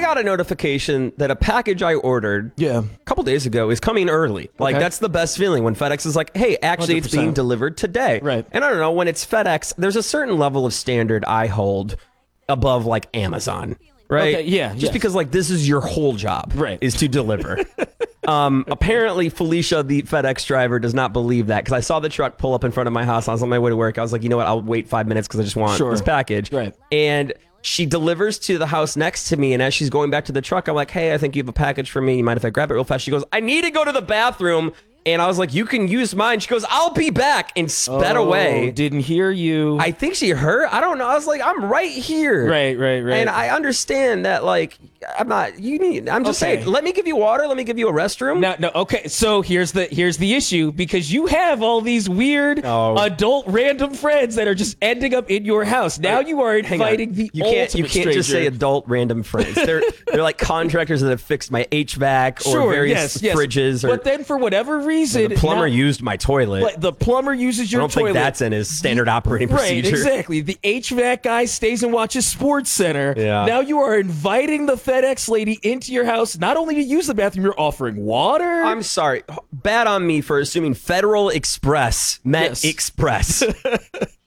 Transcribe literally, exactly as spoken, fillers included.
got a notification that a package I ordered Yeah. a couple days ago is coming early. Like, Okay. that's the best feeling when FedEx is like, hey, actually, it's being one hundred percent. delivered today. Right. And I don't know, when it's FedEx, there's a certain level of standard I hold above, like, Amazon. Right? Okay, yeah, Just yes. because, like, this is your whole job. Right. Is to deliver. um, apparently, Felicia, the FedEx driver, does not believe that because I saw the truck pull up in front of my house. I was on my way to work. I was like, you know what? I'll wait five minutes because I just want Sure. this package. Right. And she delivers to the house next to me. And as she's going back to the truck, I'm like, hey, I think you have a package for me. You mind if I grab it real fast? She goes, I need to go to the bathroom. And I was like, you can use mine. She goes, I'll be back, and sped Oh, away. Didn't hear you. I think she heard. I don't know. I was like, I'm right here. Right, right, right. And I understand that, like, I'm not, you need, I'm just Okay. saying, let me give you water. Let me give you a restroom. No, no. Okay, so here's the here's the issue because you have all these weird Oh. adult random friends that are just ending up in your house. Now you are Hang on. inviting the you can't, you ultimate can't just say stranger. adult random friends. They're, they're like contractors that have fixed my H V A C or Sure, various yes, yes. fridges. Or But then for whatever reason, the plumber now- used my toilet. like, the plumber uses I your don't toilet. think that's in his standard operating Right, procedure. exactly. The H V A C guy stays and watches Sports Center. Yeah. Now you are inviting the FedEx lady into your house, not only to use the bathroom, you're offering water. I'm sorry. Bad on me for assuming Federal Express meant Yes. Express.